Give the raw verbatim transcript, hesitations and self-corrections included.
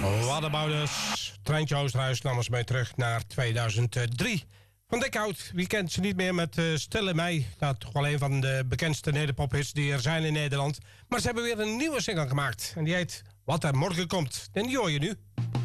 Waddenbouders, Treintje Oosterhuis nam ons mee terug naar tweeduizend drie. Van Dikhout, wie kent ze niet meer met uh, Stille Mei. Nou, toch wel een van de bekendste nederpophits die er zijn in Nederland. Maar ze hebben weer een nieuwe single gemaakt. En die heet Wat er morgen komt. En die hoor je nu.